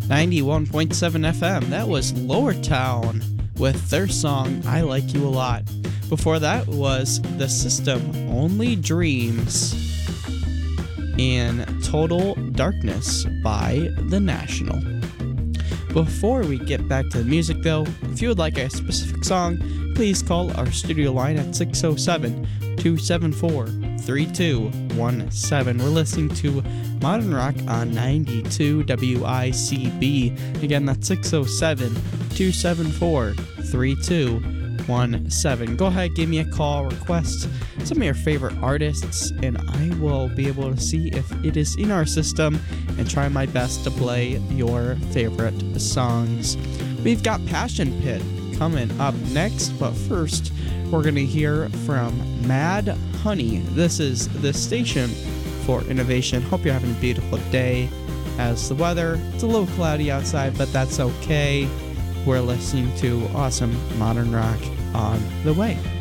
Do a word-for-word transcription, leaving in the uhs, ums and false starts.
ninety-one point seven F M. That was Lower Town with their song I Like You a Lot. Before that was The System, Only Dreams, and Total Darkness by The National. Before we get back to the music though, if you would like a specific song, please call our studio line at six oh seven, two seven four, three two one seven. We're listening to Modern Rock on ninety-two W I C B. Again, that's six oh seven, two seven four, three two one seven. Go ahead, give me a call, request some of your favorite artists, and I will be able to see if it is in our system and try my best to play your favorite songs. We've got Passion Pit coming up next, but first we're going to hear from Mad Honey. This is the station for innovation. Hope you're having a beautiful day. As the weather, it's a little cloudy outside, but that's okay. We're listening to awesome modern rock on the way.